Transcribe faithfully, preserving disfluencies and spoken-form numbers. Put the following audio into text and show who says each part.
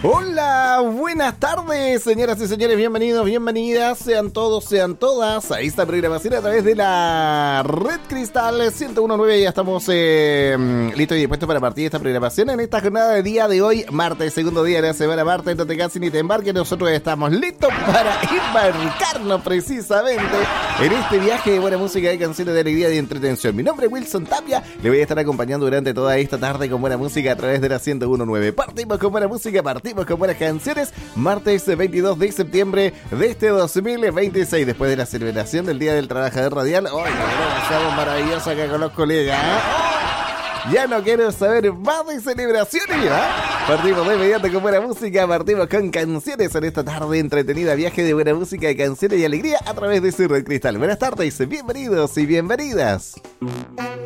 Speaker 1: Hola, buenas tardes, señoras y señores, bienvenidos, bienvenidas, sean todos, sean todas a esta programación a través de la Red Cristal ciento uno punto nueve. Ya estamos eh, listos y dispuestos para partir esta programación en esta jornada de día de hoy, martes, segundo día de la semana, martes, no te canses ni te embarques. Nosotros estamos listos para embarcarnos precisamente en este viaje de buena música, de canciones, de alegría y de entretención. Mi nombre es Wilson Tapia, le voy a estar acompañando durante toda esta tarde con buena música a través de la ciento uno punto nueve. Partimos con buena música, partimos con buenas canciones. Martes veintidós de septiembre de este dos mil veintiséis, después de la celebración del Día del Trabajador Radial. ¡Ay, qué pasamos maravilloso acá con los colegas! ¿eh? Ya no quiero saber más de celebraciones, ¿eh? Partimos de inmediato con buena música, partimos con canciones en esta tarde entretenida, viaje de buena música, de canciones y alegría a través de su Red Cristal. Buenas tardes, bienvenidos y bienvenidas.